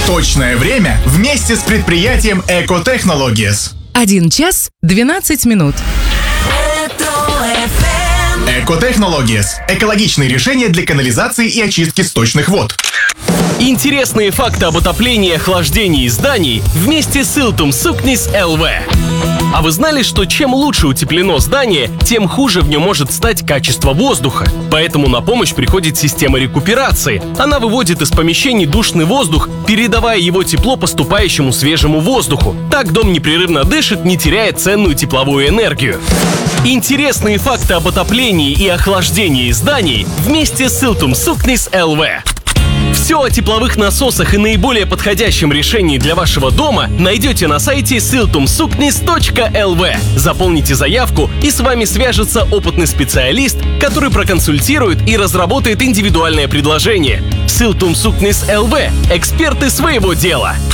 Точное время вместе с предприятием Eco Technologies. 1 час 12 минут. Eco Technologies – экологичные решения для канализации и очистки сточных вод. Интересные факты об отоплении и охлаждении зданий вместе с Iltum Suknis LV. А вы знали, что чем лучше утеплено здание, тем хуже в нем может стать качество воздуха? Поэтому на помощь приходит система рекуперации. Она выводит из помещений душный воздух, передавая его тепло поступающему свежему воздуху. Так дом непрерывно дышит, не теряя ценную тепловую энергию. Интересные факты об отоплении и охлаждении зданий вместе с Iltum Suknis LV. Все о тепловых насосах и наиболее подходящем решении для вашего дома найдете на сайте siltumsuknis.lv. Заполните заявку, и с вами свяжется опытный специалист, который проконсультирует и разработает индивидуальное предложение. Iltum Suknis LV – эксперты своего дела.